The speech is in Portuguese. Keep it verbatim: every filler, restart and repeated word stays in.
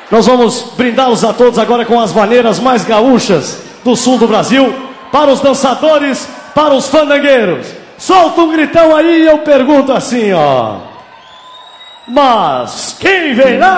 Nós vamos brindá-los a todos agora com as maneiras mais gaúchas do sul do Brasil. Para os dançadores, para os fandangueiros. Solta um gritão aí e eu pergunto assim, ó. Mas quem vem lá?